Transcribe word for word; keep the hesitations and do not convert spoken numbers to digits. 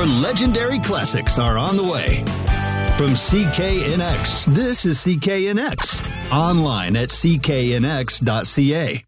legendary classics are on the way. From C K N X, this is C K N X. Online at c k n x dot c a.